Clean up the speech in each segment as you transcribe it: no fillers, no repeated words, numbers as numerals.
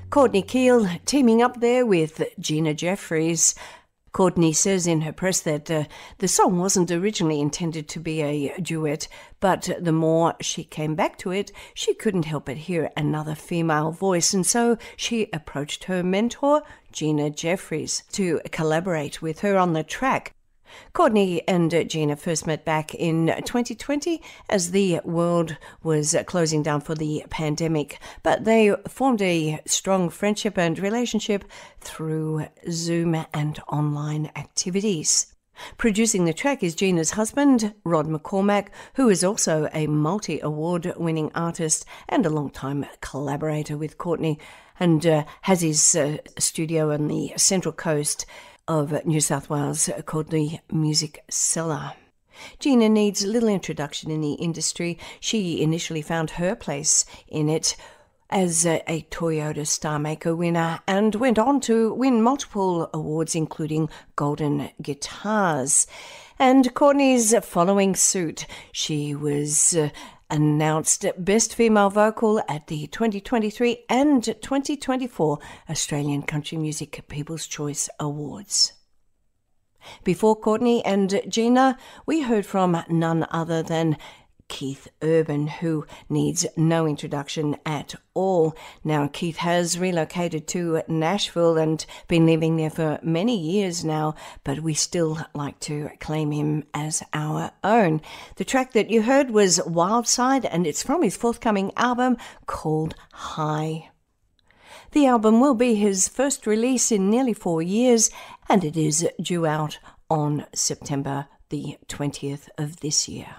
Courtney Keel teaming up there with Gina Jeffries. Courtney says in her press that the song wasn't originally intended to be a duet, but the more she came back to it, she couldn't help but hear another female voice, and so she approached her mentor, Gina Jeffries, to collaborate with her on the track. Courtney and Gina first met back in 2020 as the world was closing down for the pandemic, but they formed a strong friendship and relationship through Zoom and online activities. Producing the track is Gina's husband, Rod McCormack, who is also a multi-award-winning artist and a long-time collaborator with Courtney, and has his studio on the Central Coast of New South Wales called the Music Cellar. Gina needs little introduction in the industry. She initially found her place in it as a Toyota Star Maker winner and went on to win multiple awards, including Golden Guitars. And Courtney's following suit. She was announced Best Female Vocal at the 2023 and 2024 Australian Country Music People's Choice Awards. Before Courtney and Gina, we heard from none other than Keith Urban, who needs no introduction at all. Now, Keith has relocated to Nashville and been living there for many years now, but we still like to claim him as our own. The track that you heard was Wild Side, and it's from his forthcoming album called High. The album will be his first release in nearly 4 years, and it is due out on September the 20th of this year.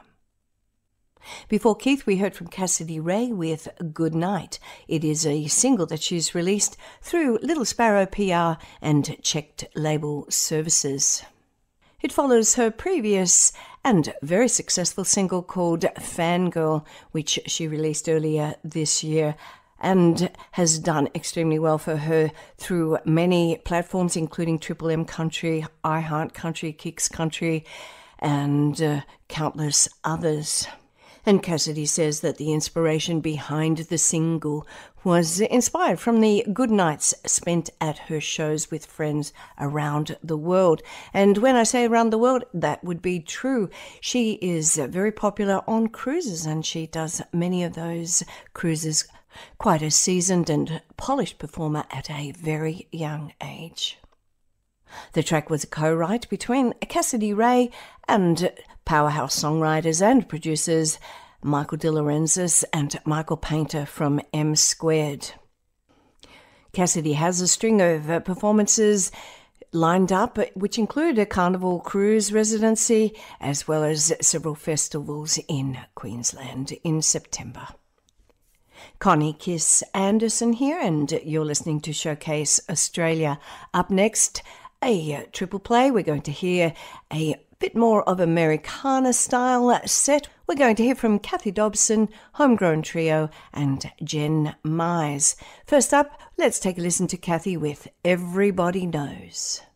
Before Keith, we heard from Cassidy Ray with Good Night. It is a single that she's released through Little Sparrow PR and Checked Label Services. It follows her previous and very successful single called Fangirl, which she released earlier this year and has done extremely well for her through many platforms, including Triple M Country, iHeart Country, Kicks Country, and countless others. And Cassidy says that the inspiration behind the single was inspired from the good nights spent at her shows with friends around the world. And when I say around the world, that would be true. She is very popular on cruises, and she does many of those cruises. Quite a seasoned and polished performer at a very young age. The track was a co-write between Cassidy Ray and powerhouse songwriters and producers Michael De Laurentiis and Michael Painter from M Squared. Cassidy has a string of performances lined up, which include a Carnival Cruise residency as well as several festivals in Queensland in September. Connie Kiss Anderson here, and you're listening to Showcase Australia. Up next, a triple play. We're going to hear a bit more of Americana style set. We're going to hear from Kathy Dobson, Homegrown Trio, and Jen Mize. First up, let's take a listen to Kathy with Everybody Knows.